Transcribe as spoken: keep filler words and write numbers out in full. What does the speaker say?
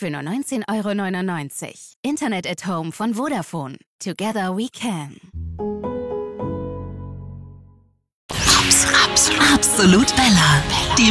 für nur neunzehn Euro neunundneunzig. Internet at Home von Vodafone. Together we can. Absolut Bella. Die